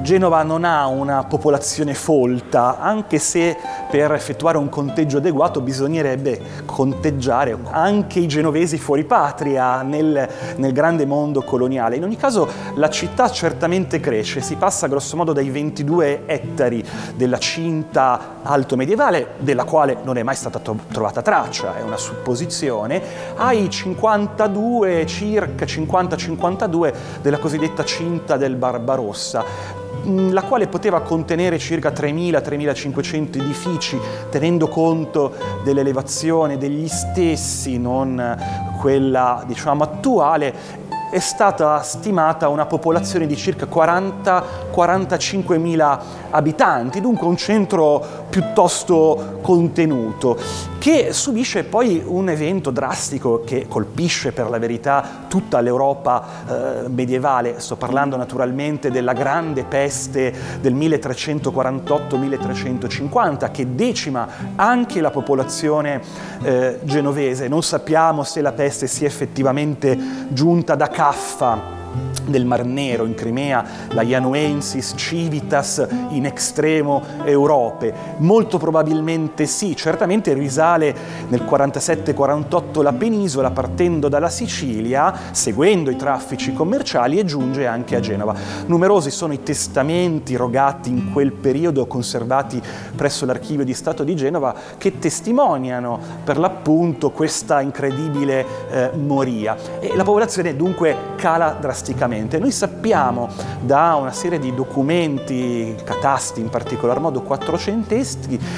Genova non ha una popolazione folta, anche se per effettuare un conteggio adeguato bisognerebbe conteggiare anche i genovesi fuori patria nel grande mondo coloniale. In ogni caso la città certamente cresce, si passa grosso modo dai 22 ettari della cinta alto medievale, della quale non è mai stata trovata traccia, è una supposizione, ai 52, circa 50-52 della cosiddetta cinta del Barbarossa, la quale poteva contenere circa 3.000-3.500 edifici, tenendo conto dell'elevazione degli stessi, non quella diciamo attuale. È stata stimata una popolazione di circa 40-45.000 abitanti, dunque un centro piuttosto contenuto, che subisce poi un evento drastico che colpisce per la verità tutta l'Europa medievale. Sto parlando naturalmente della grande peste del 1348-1350, che decima anche la popolazione genovese. Non sappiamo se la peste sia effettivamente giunta da Caffa del Mar Nero in Crimea, la Ianuensis Civitas in extremo Europe. Molto probabilmente sì, certamente risale nel 47-48 la penisola, partendo dalla Sicilia, seguendo i traffici commerciali, e giunge anche a Genova. Numerosi sono i testamenti rogati in quel periodo, conservati presso l'Archivio di Stato di Genova, che testimoniano per l'appunto questa incredibile moria. E la popolazione dunque cala drasticamente. Noi sappiamo da una serie di documenti, catasti in particolar modo quattrocenteschi,